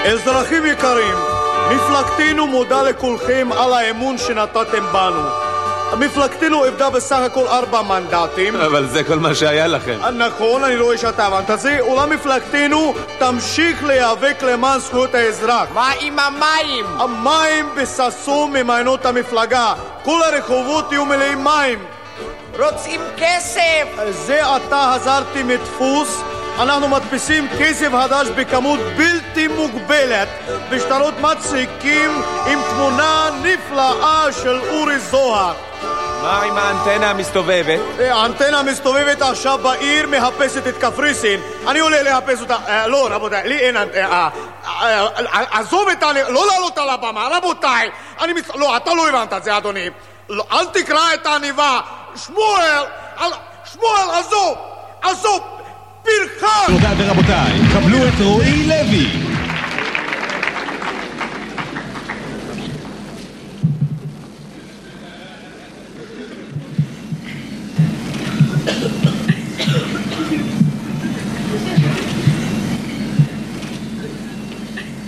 אזרחים יקרים, מפלגתנו מודה לכולכם על האמון שנתתם בנו. מפלגתנו עבדה בסך הכל 4 מנדטים. אבל זה כל מה שהיה לכם. נכון, אני רואה שאתה הבנת את זה. אולם מפלגתנו תמשיך להיאבק למען זכויות האזרח. מה עם המים? המים בססו ממעיינות המפלגה. כל הרחובות יהיו מלאים מים. רוצים כסף. זה עתה חזרתי מדפוס. אנחנו מדפיסים כסף חדש בכמות בלתי מוגבלת בשטרות מצחיקים עם תמונה נפלאה של אורי זוהר. מה עם האנטנה המסתובבת? האנטנה המסתובבת עכשיו בעיר מחפשת את קפריסין. אני עולה לחפש אותה. לא, רבותיי, לי אין אנטנה. עזוב את לא לעלות על הבמה, רבותיי. לא, אתה לא הבנת את זה, אדוני. אל תקרא את העניבה. שמואל, עזוב. פרחן! רבותיי, קבלו את רועי לוי.